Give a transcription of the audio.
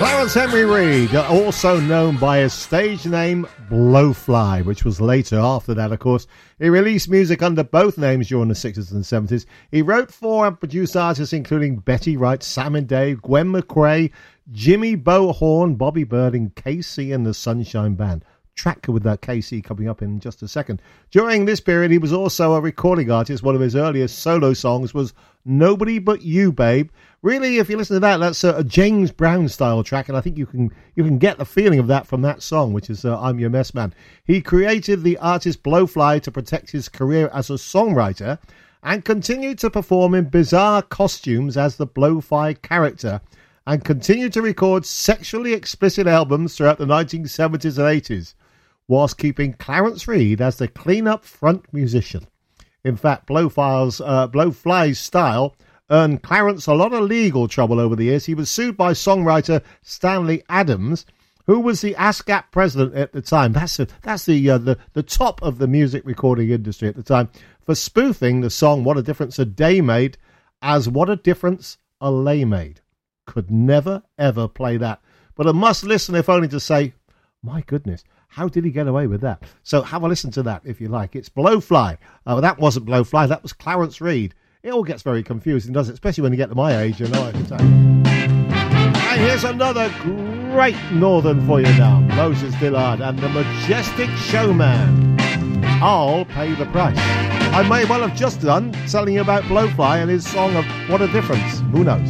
Clarence Henry Reid, also known by his stage name Blowfly, which was later. After that, of course, he released music under both names during the 60s and 70s. He wrote for and produced artists including Betty Wright, Sam and Dave, Gwen McCrae, Jimmy Bo Horn, Bobby Bird, and KC and the Sunshine Band. Track with that KC coming up in just a second. During this period, he was also a recording artist. One of his earliest solo songs was Nobody But You, Babe. Really, if you listen to that, that's a James Brown style track, and I think you can get the feeling of that from that song, which is I'm Your Mess Man. He created the artist Blowfly to protect his career as a songwriter and continued to perform in bizarre costumes as the Blowfly character and continued to record sexually explicit albums throughout the 1970s and 80s. Whilst keeping Clarence Reid as the clean-up front musician. In fact, Blowfly's style earned Clarence a lot of legal trouble over the years. He was sued by songwriter Stanley Adams, who was the ASCAP president at the time. That's the top of the music recording industry at the time, for spoofing the song What a Difference a Day Made as What a Difference a Lay Made. Could never, ever play that. But a must listen if only to say, my goodness, how did he get away with that? So have a listen to that if you like. It's Blowfly. That wasn't Blowfly, that was Clarence Reid. It all gets very confusing, doesn't it? Especially when you get to my age, you know what I can tell you. And here's another great northern for you now. Moses Dillard and the Majestic Showman. I'll Pay the Price. I may well have just done telling you about Blowfly and his song of What a Difference. Who knows?